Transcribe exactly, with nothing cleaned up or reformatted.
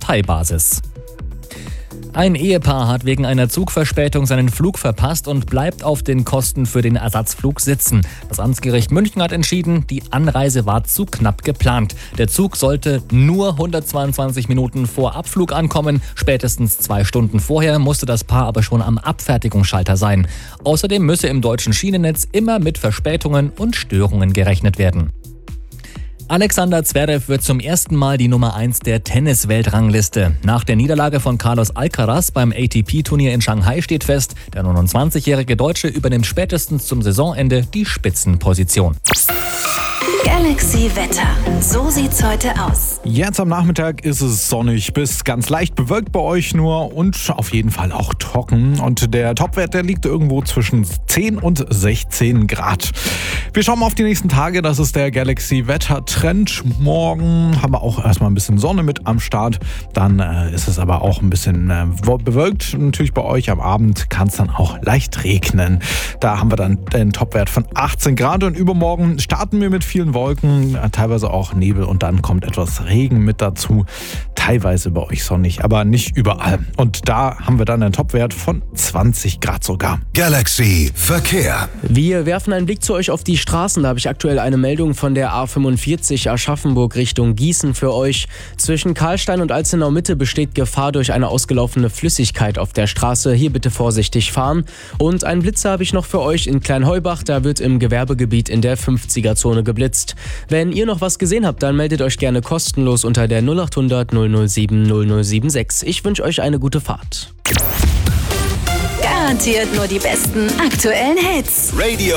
Parteibasis. Ein Ehepaar hat wegen einer Zugverspätung seinen Flug verpasst und bleibt auf den Kosten für den Ersatzflug sitzen. Das Amtsgericht München hat entschieden, die Anreise war zu knapp geplant. Der Zug sollte nur hundertzweiundzwanzig Minuten vor Abflug ankommen. Spätestens zwei Stunden vorher musste das Paar aber schon am Abfertigungsschalter sein. Außerdem müsse im deutschen Schienennetz immer mit Verspätungen und Störungen gerechnet werden. Alexander Zverev wird zum ersten Mal die Nummer eins der Tennis-Weltrangliste. Nach der Niederlage von Carlos Alcaraz beim A T P-Turnier in Shanghai steht fest, der neunundzwanzigjährige Deutsche übernimmt spätestens zum Saisonende die Spitzenposition. Galaxy Wetter. So sieht's heute aus. Jetzt am Nachmittag ist es sonnig bis ganz leicht bewölkt bei euch nur und auf jeden Fall auch trocken. Und der Topwert, der liegt irgendwo zwischen zehn und sechzehn Grad. Wir schauen mal auf die nächsten Tage. Das ist der Galaxy Wetter Trend. Morgen haben wir auch erstmal ein bisschen Sonne mit am Start. Dann äh, ist es aber auch ein bisschen äh, bewölkt. Natürlich bei euch am Abend kann es dann auch leicht regnen. Da haben wir dann den Topwert von achtzehn Grad. Und übermorgen starten wir mit vielen Wolken, teilweise auch Nebel und dann kommt etwas Regen mit dazu. Teilweise bei euch sonnig, aber nicht überall. Und da haben wir dann einen Topwert von zwanzig Grad sogar. Galaxy Verkehr. Wir werfen einen Blick zu euch auf die Straßen. Da habe ich aktuell eine Meldung von der A fünfundvierzig Aschaffenburg Richtung Gießen für euch. Zwischen Karlstein und Alzenau Mitte besteht Gefahr durch eine ausgelaufene Flüssigkeit auf der Straße. Hier bitte vorsichtig fahren. Und einen Blitzer habe ich noch für euch in Kleinheubach. Da wird im Gewerbegebiet in der fünfziger-Zone geblitzt. Wenn ihr noch was gesehen habt, dann meldet euch gerne kostenlos unter der null achthundert null null sieben null null sieben sechs. Ich wünsche euch eine gute Fahrt. Garantiert nur die besten aktuellen Hits. Radio